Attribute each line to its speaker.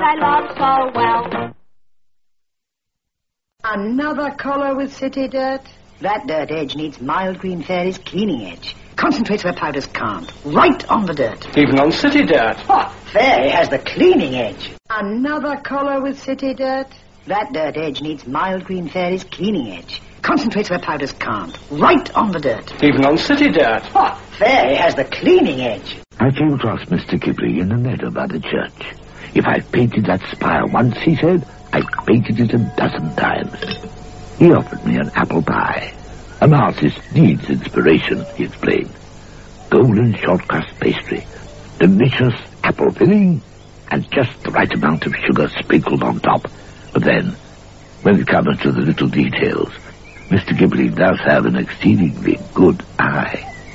Speaker 1: that I love so well.
Speaker 2: Another collar with city dirt? That dirt edge needs Mild Green Fairy's cleaning edge. Concentrates where powders can't. Right on the dirt.
Speaker 3: Even on city dirt.
Speaker 2: Oh, Fairy has the cleaning edge. Another collar with city dirt? That dirt edge needs Mild Green Fairy's cleaning edge. Concentrates where powders can't. Right on the dirt.
Speaker 3: Even on city dirt.
Speaker 2: Oh, Fairy has the cleaning edge.
Speaker 4: I came across Mr. Kipling in the meadow by the church. If I've painted that spire once, he said, I've painted it 12 times. He offered me an apple pie. An artist needs inspiration, he explained. Golden short-crust pastry, delicious apple filling, and just the right amount of sugar sprinkled on top. But then, when it comes to the little details, Mr. Kipling does have an exceedingly good